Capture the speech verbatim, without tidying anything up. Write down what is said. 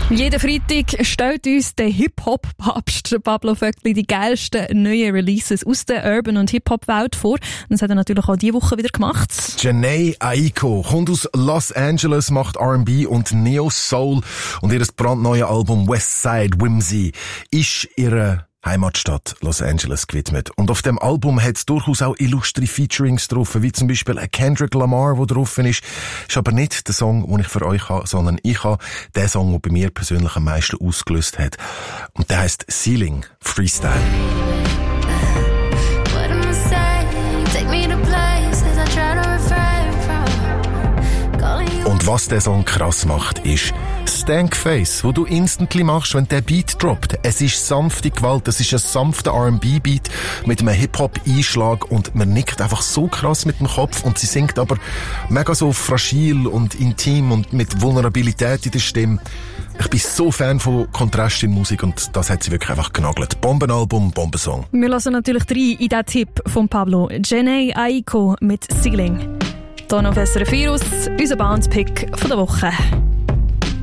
Jeden Freitag stellt uns der Hip-Hop-Papst Pablo Vöckli die geilsten neuen Releases aus der Urban- und Hip-Hop-Welt vor. Und das hat er natürlich auch diese Woche wieder gemacht. Jhené Aiko kommt aus Los Angeles, macht R and B und Neo-Soul. Und ihr brandneue Album Westside Whimsy ist ihre Heimatstadt Los Angeles gewidmet. Und auf dem Album hat es durchaus auch illustre Featurings drauf, wie zum Beispiel ein Kendrick Lamar, der drauf ist. Ist aber nicht der Song, den ich für euch habe, sondern ich habe den Song, der bei mir persönlich am meisten ausgelöst hat. Und der heisst Ceiling Freestyle. Und was der Song krass macht, ist Stank Face, wo du instantly machst, wenn der Beat droppt. Es ist sanfte Gewalt, es ist ein sanfter R and B-Beat mit einem Hip-Hop-Einschlag und man nickt einfach so krass mit dem Kopf und sie singt aber mega so fragil und intim und mit Vulnerabilität in der Stimme. Ich bin so Fan von Kontrast in Musik und das hat sie wirklich einfach genagelt. Bombenalbum, Bombensong. Wir lassen natürlich rein in diesen Tipp von Pablo. Jhené Aiko mit Ceiling. Hier noch auf S R F vier, unser Bounce-Pick von der Woche.